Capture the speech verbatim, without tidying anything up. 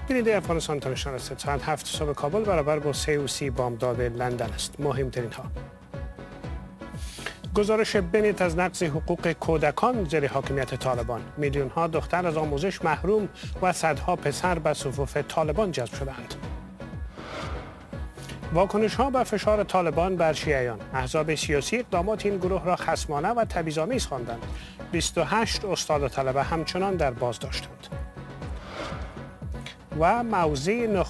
بیننده افغانستان تلویزیون هستید. ساعت هفت صبح کابل برابر با سه و سی بامداد لندن است. مهمترین ها: گزارش بنت از نقض حقوق کودکان زیر حاکمیت طالبان. میلیون ها دختر از آموزش محروم و صدها پسر به صفوف طالبان جذب شدند. واکنش ها به فشار طالبان بر شیعیان. احزاب سیاسی اقدامات این گروه را خصمانه و تبعیض‌آمیز خواندند. بیست و هشت استاد و طلبه همچنان در بازداشتند. و موضع